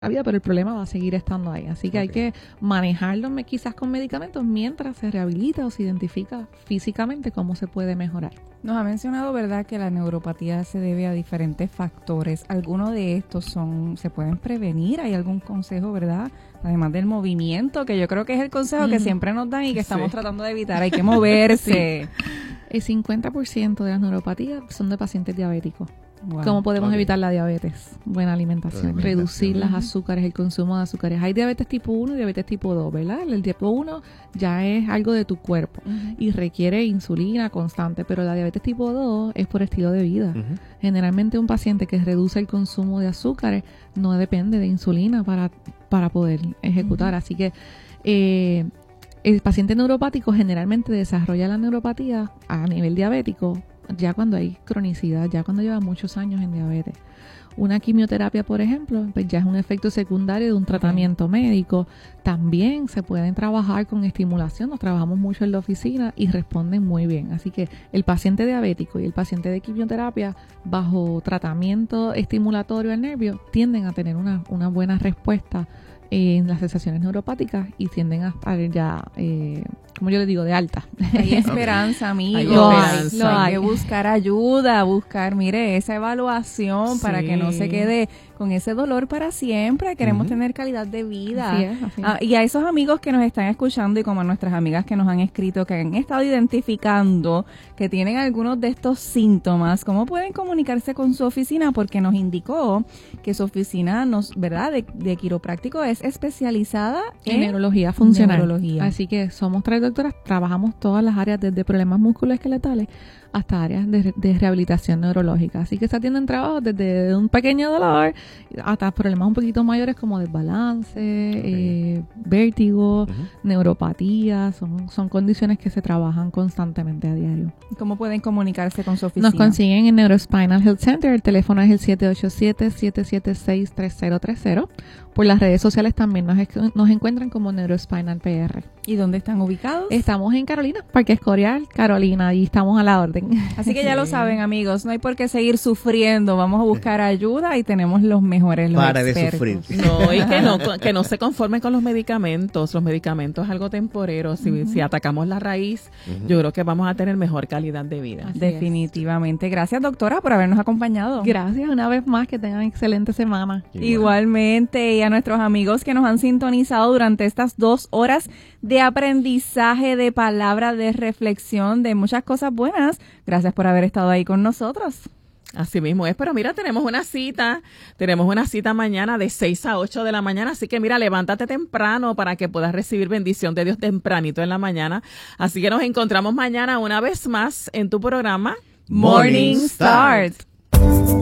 vida, pero el problema va a seguir estando ahí. Así que hay que manejarlo quizás con medicamentos mientras se rehabilita o se identifica físicamente cómo se puede mejorar. Nos ha mencionado, ¿verdad?, que la neuropatía se debe a diferentes factores. ¿Algunos de estos se pueden prevenir? ¿Hay algún consejo, verdad? Además del movimiento, que yo creo que es el consejo que siempre nos dan y que estamos tratando de evitar. Hay que moverse. El 50% de las neuropatías son de pacientes diabéticos. Wow. ¿Cómo podemos evitar la diabetes? Buena alimentación, reducir las azúcares, el consumo de azúcares. Hay diabetes tipo 1 y diabetes tipo 2, ¿verdad? El tipo 1 ya es algo de tu cuerpo y requiere insulina constante, pero la diabetes tipo 2 es por estilo de vida. Generalmente un paciente que reduce el consumo de azúcares no depende de insulina para poder ejecutar. Así que el paciente neuropático generalmente desarrolla la neuropatía a nivel diabético ya cuando hay cronicidad, ya cuando lleva muchos años en diabetes. Una quimioterapia, por ejemplo, pues ya es un efecto secundario de un tratamiento médico. También se pueden trabajar con estimulación, nos trabajamos mucho en la oficina y responden muy bien. Así que el paciente diabético y el paciente de quimioterapia bajo tratamiento estimulatorio al nervio tienden a tener una buena respuesta en las sensaciones neuropáticas y tienden a estar ya, como yo les digo, de alta. Hay esperanza, amigos. Hay que buscar ayuda, mire, esa evaluación para que no se quede con ese dolor para siempre. Queremos tener calidad de vida. Así es. Y a esos amigos que nos están escuchando y como a nuestras amigas que nos han escrito, que han estado identificando que tienen algunos de estos síntomas, ¿cómo pueden comunicarse con su oficina? Porque nos indicó que su oficina, ¿verdad?, de quiropráctico es especializada en neurología funcional. Neurología. Así que somos 3 doctoras, trabajamos todas las áreas desde problemas musculoesqueletales hasta áreas de rehabilitación neurológica. Así que se atienden trabajos desde un pequeño dolor hasta problemas un poquito mayores como desbalance, vértigo, neuropatía. Son condiciones que se trabajan constantemente a diario. ¿Cómo pueden comunicarse con su oficina? Nos consiguen en Neurospinal Health Center. El teléfono es el 787-776-3030. Por las redes sociales también nos encuentran como Neurospinal PR. ¿Y dónde están ubicados? Estamos en Carolina, Parque Escorial, Carolina, y estamos a la orden. Así que ya lo saben, amigos, no hay por qué seguir sufriendo. Vamos a buscar ayuda y tenemos los mejores, los para expertos. de sufrir. No, y que no se conformen con los medicamentos. Los medicamentos es algo temporero. Si atacamos la raíz, yo creo que vamos a tener mejor calidad de vida. Así definitivamente. Gracias, doctora, por habernos acompañado. Gracias una vez más, que tengan excelente semana. Igualmente, y a nuestros amigos que nos han sintonizado durante estas 2 horas de aprendizaje, de palabra, de reflexión, de muchas cosas buenas. Gracias por haber estado ahí con nosotros. Así mismo es, pero mira, tenemos una cita mañana de 6 a 8 de la mañana, así que mira, levántate temprano para que puedas recibir bendición de Dios tempranito en la mañana. Así que nos encontramos mañana una vez más en tu programa Morning Start.